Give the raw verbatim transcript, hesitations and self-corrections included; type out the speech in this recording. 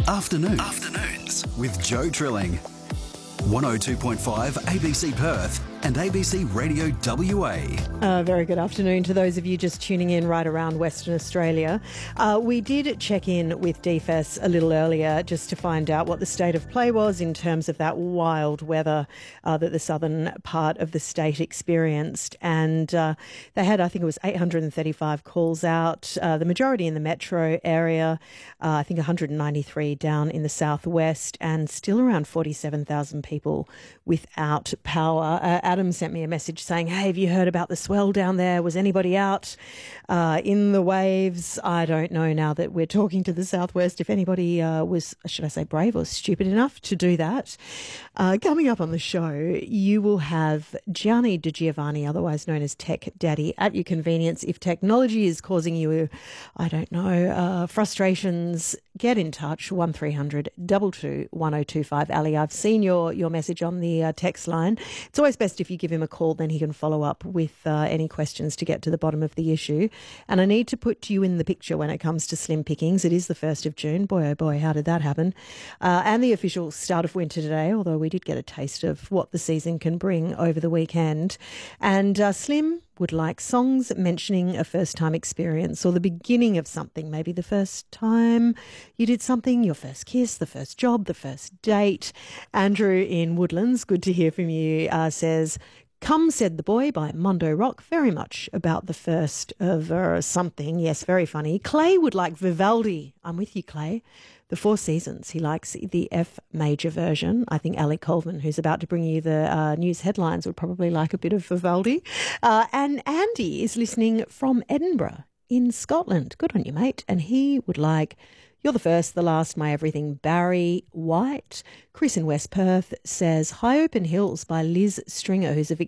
Afternoons. Afternoons with Joe Trilling. one oh two point five A B C Perth and A B C Radio W A. Uh, very good afternoon to those of you just tuning in right around Western Australia. Uh, we did check in with D F E S a little earlier just to find out what the state of play was in terms of that wild weather uh, that the southern part of the state experienced. And uh, they had, I think it was eight hundred thirty-five calls out, uh, the majority in the metro area, uh, I think one hundred ninety-three down in the southwest, and still around forty-seven thousand people without power. Uh, Adam sent me a message saying, hey, have you heard about the swell down there? Was anybody out uh, in the waves? I don't know now that we're talking to the southwest if anybody uh, was, should I say, brave or stupid enough to do that. Uh, coming up on the show, you will have Gianni Di Giovanni, otherwise known as Tech Daddy, at your convenience. If technology is causing you, I don't know, uh, frustrations, get in touch, one three hundred two two one oh two five. Ali, I've seen your, your message on the uh, text line. It's always best if you give him a call, then he can follow up with uh, any questions to get to the bottom of the issue. And I need to put you in the picture when it comes to slim pickings. It is the first of June. Boy, oh boy, how did that happen? Uh, and the official start of winter today, although we did get a taste of what the season can bring over the weekend. And uh, Slim would like songs mentioning a first-time experience or the beginning of something, maybe the first time you did something, your first kiss, the first job, the first date. Andrew in Woodlands, good to hear from you, uh, says, Come Said the Boy by Mondo Rock, very much about the first of uh, something. Yes, very funny. Clay would like Vivaldi. I'm with you, Clay. The Four Seasons. He likes the F major version. I think Alec Colvin, who's about to bring you the uh, news headlines, would probably like a bit of Vivaldi. Uh, and Andy is listening from Edinburgh in Scotland. Good on you, mate. And he would like You're the First, the Last, My Everything, Barry White. Chris in West Perth says High Open Hills by Liz Stringer, who's a